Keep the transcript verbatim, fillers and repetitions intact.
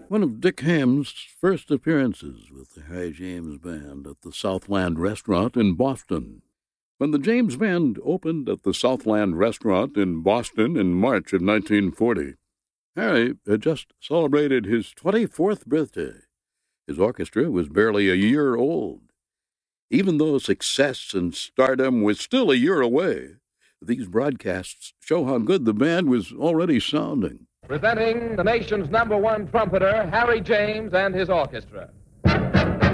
one of Dick Ham's first appearances with the Harry James Band at the Southland Restaurant in Boston. When the James Band opened at the Southland Restaurant in Boston in March of nineteen forty, Harry had just celebrated his twenty-fourth birthday. His orchestra was barely a year old. Even though success and stardom was still a year away, these broadcasts show how good the band was already sounding. Presenting the nation's number one trumpeter, Harry James, and his orchestra.